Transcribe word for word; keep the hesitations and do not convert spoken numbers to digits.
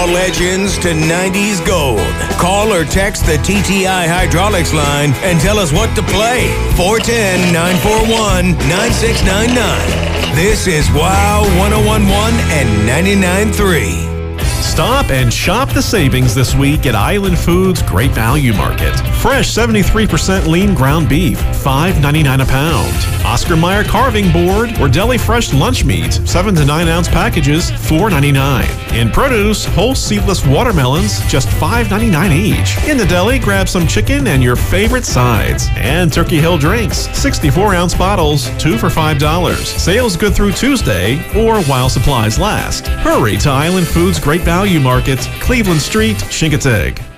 Legends to nineties gold. Call or text the T T I Hydraulics line and tell us what to play. four one zero, nine four one, nine six nine nine. This is Wow one oh one point one and ninety-nine point three. Stop and shop the savings this week at Island Foods Great Value Market. Fresh seventy-three percent lean ground beef, five ninety-nine a pound. Oscar Mayer carving board or deli fresh lunch meat, seven to nine ounce packages, four ninety-nine. In produce, whole seedless watermelons, just five ninety-nine each. In the deli, grab some chicken and your favorite sides. And Turkey Hill drinks, sixty-four ounce bottles, two for five dollars. Sales good through Tuesday or while supplies last. Hurry to Island Foods Great Value Market, Cleveland Street, Chincoteague.